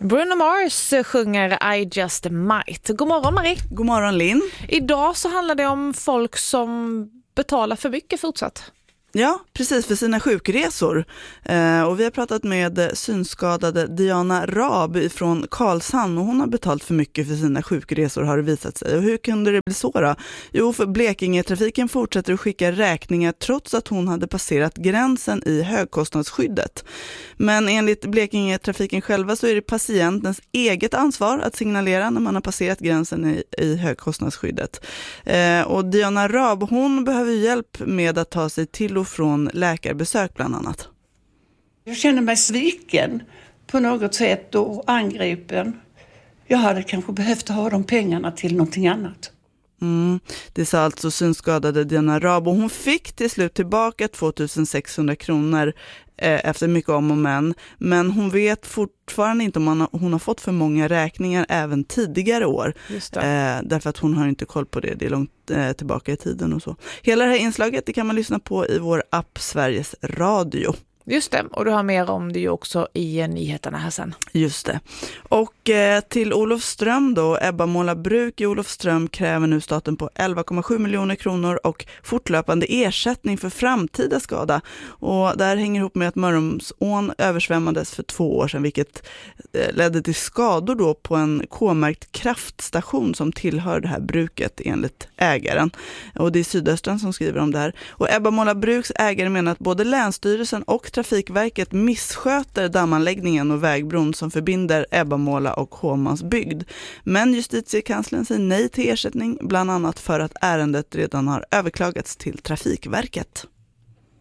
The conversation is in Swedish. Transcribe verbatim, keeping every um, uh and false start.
Bruno Mars sjunger I Just Might. God morgon Marie. God morgon Linn. Idag så handlar det om folk som betalar för mycket fortsatt. Ja, precis, för sina sjukresor. Eh, och vi har pratat med synskadade Diana Raab från Karlshamn och hon har betalt för mycket för sina sjukresor, har det visat sig. Och hur kunde det bli så då? Jo, för Blekinge-trafiken fortsätter att skicka räkningar trots att hon hade passerat gränsen i högkostnadsskyddet. Men enligt Blekinge-trafiken själva så är det patientens eget ansvar att signalera när man har passerat gränsen i, i högkostnadsskyddet. Eh, och Diana Raab, hon behöver hjälp med att ta sig till och från läkarbesök bland annat. Jag känner mig sviken på något sätt och angripen. Jag hade kanske behövt ha de pengarna till någonting annat. Mm, det sa alltså synskadade Diana Raab och hon fick till slut tillbaka tvåtusen sexhundra kronor eh, efter mycket om och men. Men hon vet fortfarande inte om hon har, hon har fått för många räkningar även tidigare år. Just det. Eh, därför att hon har inte koll på det, det är långt eh, tillbaka i tiden och så. Hela det här inslaget det kan man lyssna på i vår app Sveriges Radio. Just det, och du har mer om det ju också i nyheterna här sen. Just det. Och eh, till Olofström då, Ebba Måla Bruk i Olofström kräver nu staten på elva komma sju miljoner kronor och fortlöpande ersättning för framtida skada. Och det här hänger ihop med att Mörrumsån översvämmades för två år sedan, vilket eh, ledde till skador då på en K-märkt kraftstation som tillhör det här bruket enligt ägaren. Och det är Sydöstern som skriver om det här. Och Ebba Måla Bruks ägare menar att både Länsstyrelsen och Trafikverket missköter dammanläggningen och vägbron som förbinder Ebbamåla och Håmans bygd. Men justitiekanslern säger nej till ersättning, bland annat för att ärendet redan har överklagats till Trafikverket.